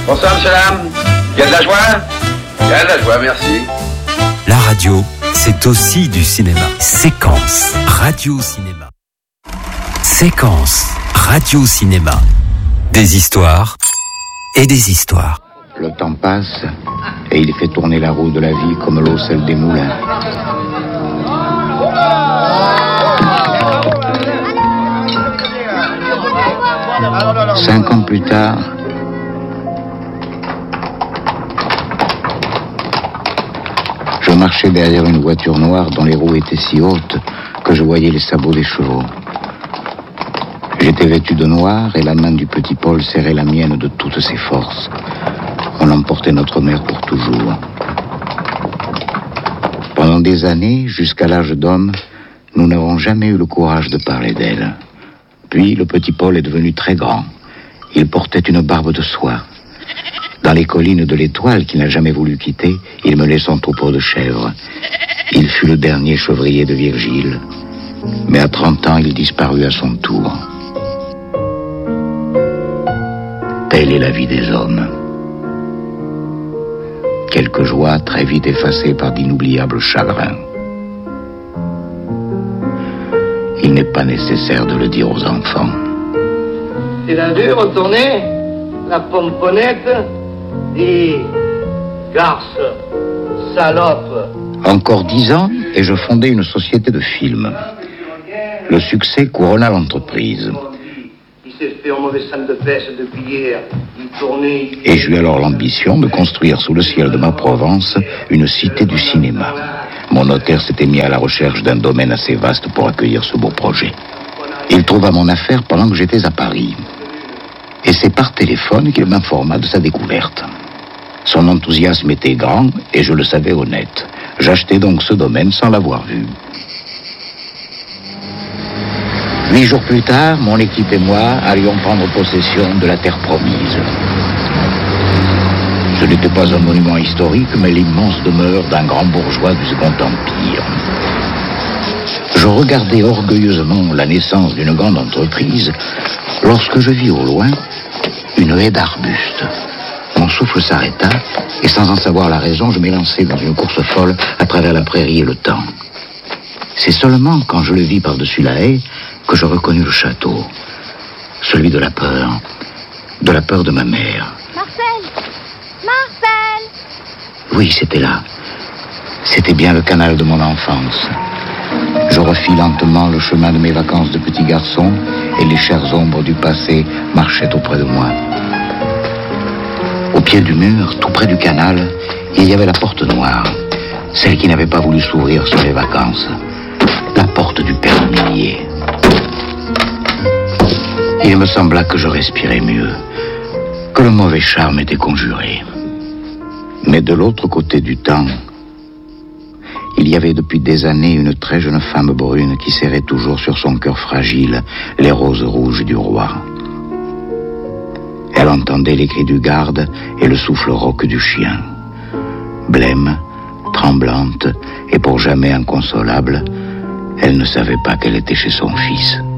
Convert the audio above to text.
Bonsoir, monsieur l'âme. Il y a de la joie? Il y a de la joie, merci. La radio, c'est aussi du cinéma. Séquence radio-cinéma. Séquence radio-cinéma. Des histoires et des histoires. Le temps passe et il fait tourner la roue de la vie comme l'eau celle des moulins. Cinq ans plus tard, je marchais derrière une voiture noire dont les roues étaient si hautes que je voyais les sabots des chevaux. J'étais vêtu de noir et la main du petit Paul serrait la mienne de toutes ses forces. On emportait notre mère pour toujours. Pendant des années, jusqu'à l'âge d'homme, nous n'avons jamais eu le courage de parler d'elle. Puis le petit Paul est devenu très grand. Il portait une barbe de soie. Dans les collines de l'Étoile, qu'il n'a jamais voulu quitter, il me laisse son troupeau de chèvres. Il fut le dernier chevrier de Virgile. Mais à 30 ans, il disparut à son tour. Telle est la vie des hommes. Quelques joies très vite effacées par d'inoubliables chagrins. Il n'est pas nécessaire de le dire aux enfants. C'est la dure, retourner, la pomponnette, et garce, salope. Encore 10 ans, et je fondais une société de films. Le succès couronna l'entreprise. Il s'est fait en mauvaise salle de pêche depuis hier. Il tournait. Et j'eus alors l'ambition de construire sous le ciel de ma Provence une cité du cinéma. Mon notaire s'était mis à la recherche d'un domaine assez vaste pour accueillir ce beau projet. Il trouva mon affaire pendant que j'étais à Paris. Et c'est par téléphone qu'il m'informa de sa découverte. Son enthousiasme était grand et je le savais honnête. J'achetai donc ce domaine sans l'avoir vu. 8 jours plus tard, mon équipe et moi allions prendre possession de la terre promise. Ce n'était pas un monument historique, mais l'immense demeure d'un grand bourgeois du Second Empire. Je regardais orgueilleusement la naissance d'une grande entreprise lorsque je vis au loin une haie d'arbustes. Mon souffle s'arrêta et sans en savoir la raison, je m'élançai dans une course folle à travers la prairie et le temps. C'est seulement quand je le vis par-dessus la haie que je reconnus le château, celui de la peur de ma mère. Marcel! Oui, c'était là. C'était bien le canal de mon enfance. Je refis lentement le chemin de mes vacances de petit garçon et les chères ombres du passé marchaient auprès de moi. Au pied du mur, tout près du canal, il y avait la porte noire, celle qui n'avait pas voulu s'ouvrir sur les vacances, la porte du père Millier. Il me sembla que je respirais mieux, que le mauvais charme était conjuré. Mais de l'autre côté du temps, il y avait depuis des années une très jeune femme brune qui serrait toujours sur son cœur fragile les roses rouges du roi. Elle entendait les cris du garde et le souffle rauque du chien. Blême, tremblante et pour jamais inconsolable, elle ne savait pas qu'elle était chez son fils.